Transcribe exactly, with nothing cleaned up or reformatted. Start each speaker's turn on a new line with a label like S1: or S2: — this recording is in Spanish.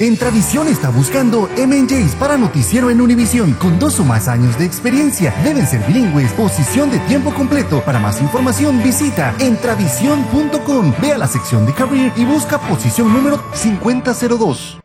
S1: Entravisión está buscando M and J's para noticiero en Univisión con dos o más años de experiencia. Deben ser bilingües, posición de tiempo completo. Para más información visita entravisión punto com. Ve a la sección de Career y busca posición número cincuenta cero dos.